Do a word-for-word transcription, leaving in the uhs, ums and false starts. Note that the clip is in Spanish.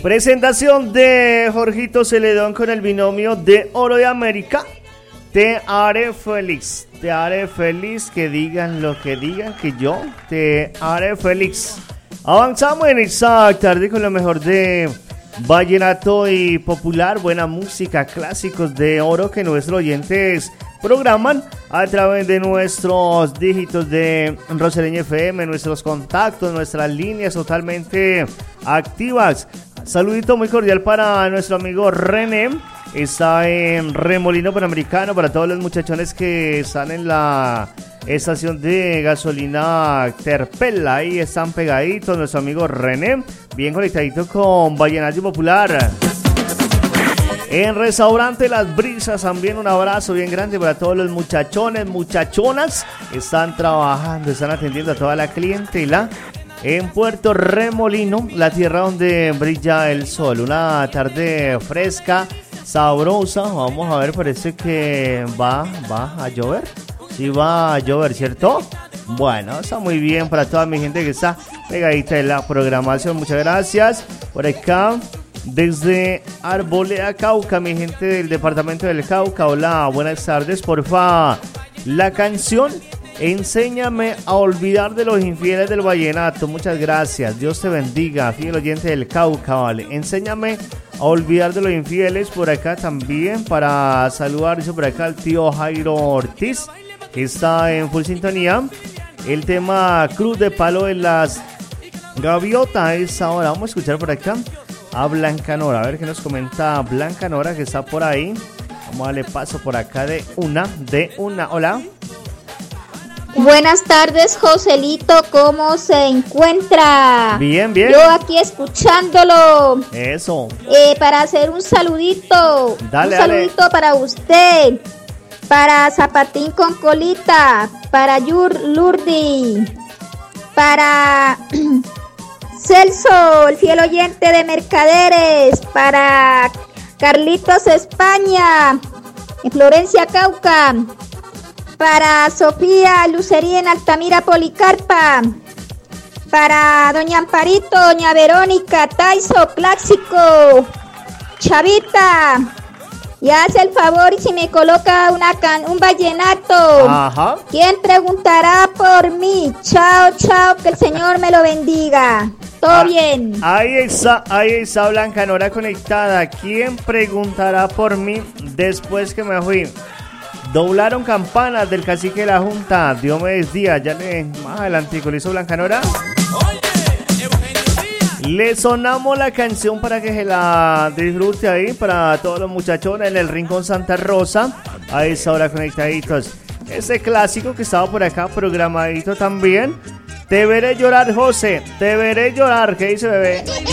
Presentación de Jorgito Celedón con el binomio de Oro de América. Te haré feliz, te haré feliz, que digan lo que digan, que yo te haré feliz. Avanzamos en esta tarde con lo mejor de vallenato y popular, buena música, clásicos de oro que nuestros oyentes programan a través de nuestros dígitos de Rosareña F M, nuestros contactos, nuestras líneas totalmente activas. Saludito muy cordial para nuestro amigo René. Está en Remolino Panamericano, para todos los muchachones que están en la estación de gasolina Terpel. Ahí están pegaditos nuestro amigo René, bien conectadito con Vallenato Popular. En Restaurante Las Brisas también un abrazo bien grande para todos los muchachones, muchachonas. Están trabajando, están atendiendo a toda la clientela en Puerto Remolino, la tierra donde brilla el sol. Una tarde fresca, sabrosa. Vamos a ver, parece que va, va a llover. Sí va a llover, ¿cierto? Bueno, está muy bien para toda mi gente que está pegadita en la programación. Muchas gracias. Por acá, desde Arboleda, Cauca, mi gente del departamento del Cauca. Hola, buenas tardes. Porfa, la canción Enséñame a olvidar de los infieles del vallenato. Muchas gracias. Dios te bendiga, fiel oyente del Cauca, vale. Enséñame a olvidar de los infieles. Por acá también para saludar, dice por acá el tío Jairo Ortiz, que está en full sintonía. El tema Cruz de Palo de las Gaviotas es ahora. Vamos a escuchar por acá a Blanca Nora, a ver qué nos comenta Blanca Nora, que está por ahí. Vamos a darle paso por acá de una, de una. Hola. Buenas tardes, Joselito, ¿cómo se encuentra? Bien, bien. Yo aquí escuchándolo. Eso. Eh, para hacer un saludito. Dale, un saludito dale. Para usted, para Zapatín con Colita, para Yur Lurdi, para Celso, el fiel oyente de Mercaderes, para Carlitos España, en Florencia, Cauca, para Sofía Lucería en Altamira, Policarpa, para Doña Amparito, Doña Verónica, Taiso, Clásico, Chavita, y hace el favor y si me coloca una can un vallenato. Ajá. ¿Quién preguntará por mí? Chao, chao, que el Señor me lo bendiga. Todo ah, bien. Ahí está, ahí está Blanca Nora conectada. ¿Quién preguntará por mí después que me fui? Doblaron campanas del cacique de la junta, Diomedes Díaz. Ya le, más adelantico, le hizo Blanca Nora. Le sonamos la canción para que se la disfrute ahí, para todos los muchachones en el Rincón Santa Rosa. A esa hora conectaditos. Ese clásico que estaba por acá programadito también. Te veré llorar, José, te veré llorar. ¿Qué dice, bebé?